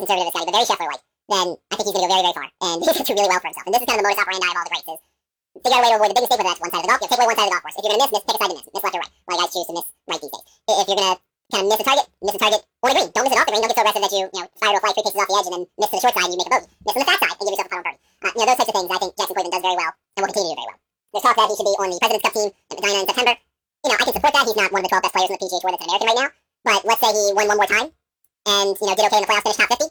conservative as Scotty, but very Scheffler-like, then I think he's going to go very, very far. And he's going to do really well for himself. And this is kind of the modus operandi of all the greats, is figure out a way to avoid the big mistake, whether that's one side of the golf. Take away one side of the golf course. If you're going to miss, pick a side to miss. Miss left or right. A lot of guys choose to miss right these days. If you're going to kind of miss a target on a green. Don't miss it off the green. Don't get so aggressive that you fire to a fly 3 paces off the edge and then miss to the short side and you make a bogey. Miss on the fat side and give yourself a final birdie. Those types of things I think Jackson Clayton does very well and will continue to do very well. There's talk that he should be on the President's Cup team at Medina in September. I can support that. He's not one of the 12 best players in the PGA Tour that's an American right now. But let's say he won one more time and did okay in the playoffs, finished top 50.